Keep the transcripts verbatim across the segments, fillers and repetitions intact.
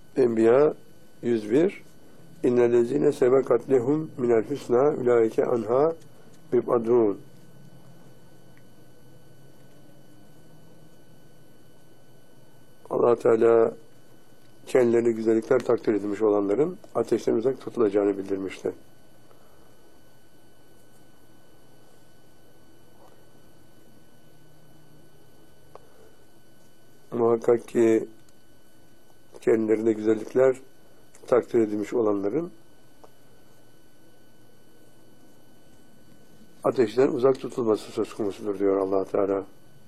Enbiya yüz bir. İnnellezîne sebekat lehum minel hüsnâ ulaike anhâ müb'adûn. Allah Teala kendilerine güzellikler takdir edilmiş olanların ateşten uzak tutulacağını bildirmişti. Muhakkak ki kendilerine güzellikler takdir edilmiş olanların ateşten uzak tutulması söz konusudur diyor Allah Teala.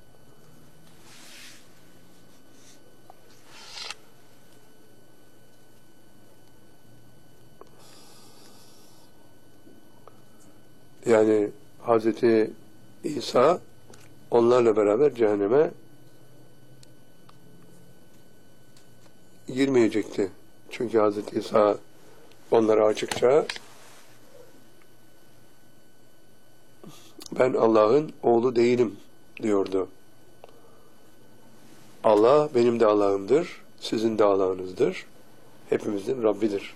Yani Hazreti İsa onlarla beraber cehenneme girmeyecekti. Çünkü Hazreti İsa onlara açıkça ben Allah'ın oğlu değilim diyordu. Allah benim de Allah'ımdır, sizin de Allah'ınızdır, hepimizin Rabbidir.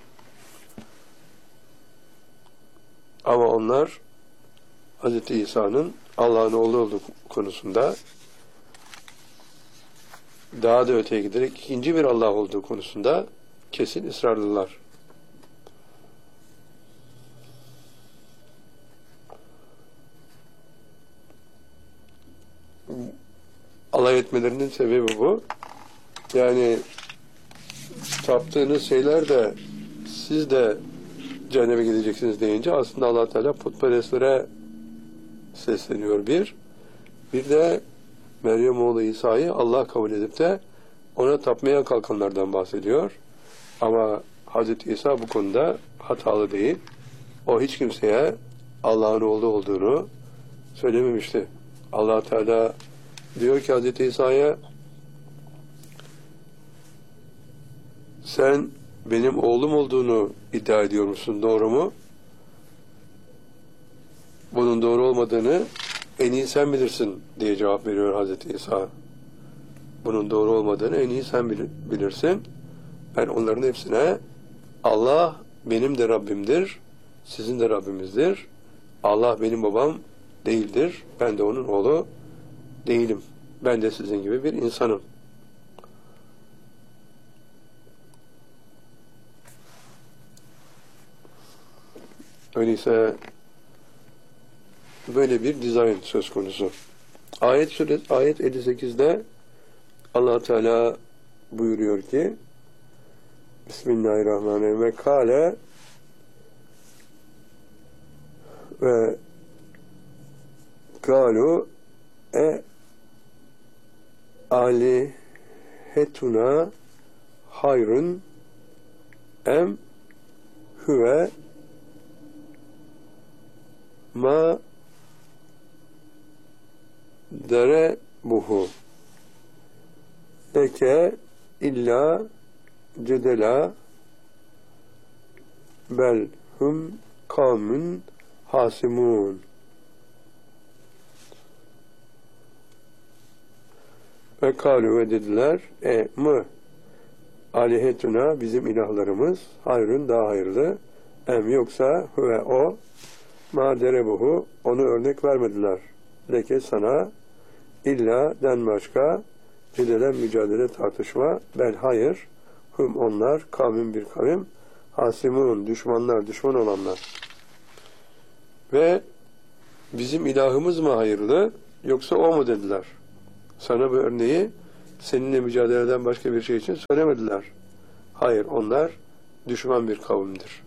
Ama onlar Hazreti İsa'nın Allah'ın oğlu olduğu konusunda daha da öteye giderek ikinci bir Allah olduğu konusunda kesin ısrarlılar. Alay etmelerinin sebebi bu. Yani taptığınız şeyler de siz de cehenneme gideceksiniz deyince aslında Allah Teala putperestlere sesleniyor bir. Bir de Meryem oğlu İsa'yı Allah kabul edip de ona tapmaya kalkanlardan bahsediyor. Ama Hazreti İsa bu konuda hatalı değil. O hiç kimseye Allah'ın oğlu olduğunu söylememişti. Allah Teala diyor ki Hazreti İsa'ya sen benim oğlum olduğunu iddia ediyor musun? Doğru mu? Bunun doğru olmadığını en iyi sen bilirsin diye cevap veriyor Hazreti İsa. Bunun doğru olmadığını en iyi sen bilirsin. Ben onların hepsine Allah benim de Rabbimdir, sizin de Rabbimizdir. Allah benim babam değildir. Ben de onun oğlu değilim. Ben de sizin gibi bir insanım. Öyleyse böyle bir dizayn söz konusu. Ayet suresi ayet elli sekizde Allah Teala buyuruyor ki Bismillahirrahmanirrahim ve kâle ve kâlu e alihetuna hayrun em huve ma dere buhu leke illa cedela bel hum kavmun hasimun. Ve kalu ve dediler e mı alihetuna bizim ilahlarımız hayrun daha hayırlı em yoksa huve o ma derebuhu onu örnek vermediler. Leke sana illa den başka cedelen mücadele tartışma bel hayır hum onlar kavmin bir kavim hasimun düşmanlar düşman olanlar. Ve bizim ilahımız mı hayırlı yoksa o mu dediler. Sana bu örneği seninle mücadeleden başka bir şey için söylemediler. Hayır onlar düşman bir kavimdir.